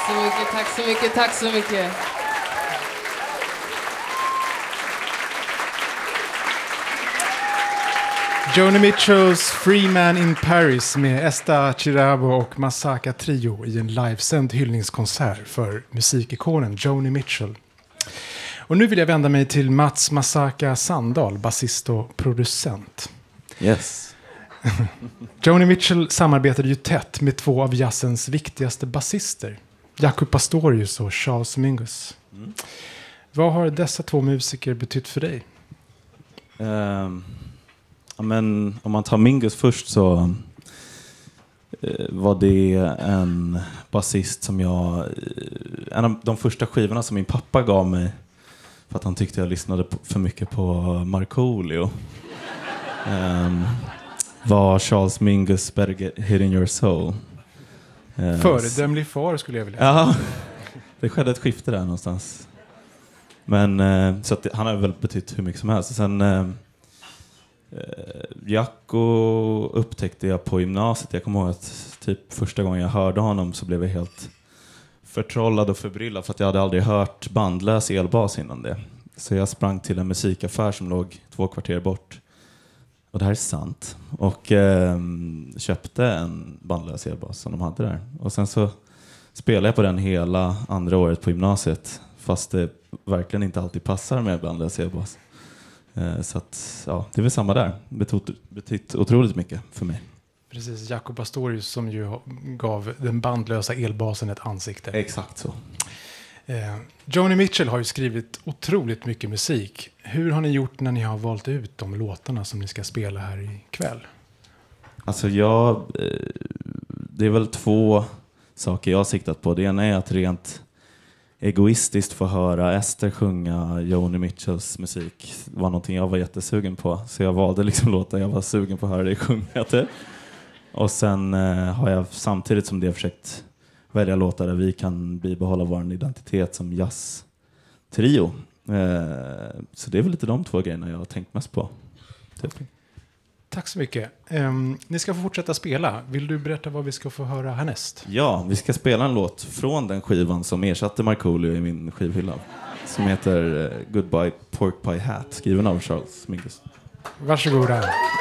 så mycket, tack så mycket, tack så mycket. Joni Mitchells Free Man in Paris med Esta Chirabo och Masaka Trio i en livesänd hyllningskonsert för musikikonen Joni Mitchell. Och nu vill jag vända mig till Mats Masaka Sandahl, basist och producent. Yes. Joni Mitchell samarbetade ju tätt med två av jazzens viktigaste basister, Jaco Pastorius och Charles Mingus. Vad har dessa två musiker betytt för dig? Men om man tar Mingus först så var det en basist som en av de första skivorna som min pappa gav mig för att han tyckte jag lyssnade för mycket på Markoolio. Var Charles Mingus Better Hit in Your Soul. Föredömlig far skulle jag vilja säga. Ja, det skedde ett skifte där någonstans. Men så att han har väl betytt hur mycket som helst. Sen Jaco upptäckte jag på gymnasiet. Jag kommer ihåg att typ första gången jag hörde honom så blev jag helt förtrollad och förbryllad för att jag hade aldrig hört bandlös elbas innan det. Så jag sprang till en musikaffär som låg 2 kvarter bort. Och det här är sant. Och köpte en bandlös elbas som de hade där. Och sen så spelade jag på den hela andra året på gymnasiet. Fast det verkligen inte alltid passar med bandlös elbas. Så att, ja, det är väl samma där. Betytt otroligt mycket för mig. Precis, Jaco Pastorius som ju gav den bandlösa elbasen ett ansikte. Exakt så. Joni Mitchell har ju skrivit otroligt mycket musik. Hur har ni gjort när ni har valt ut de låtarna som ni ska spela här ikväll? Alltså det är väl 2 saker jag har siktat på. Det ena är att rent egoistiskt få höra Ester sjunga Joni Mitchells musik. Det var någonting jag var jättesugen på. Så jag valde liksom låtar jag var sugen på att höra dig sjunga till. Och sen har jag samtidigt som det försökt välja låtar där vi kan bibehålla vår identitet som jazz-trio. Så det är väl lite de 2 grejerna jag har tänkt mest på. Typ. Tack så mycket. Ni ska få fortsätta spela. Vill du berätta vad vi ska få höra härnäst? Ja, vi ska spela en låt från den skivan som ersatte Markoolio i min skivhylla. Som heter Goodbye Pork Pie Hat, skriven av Charles Mingus. Varsågoda.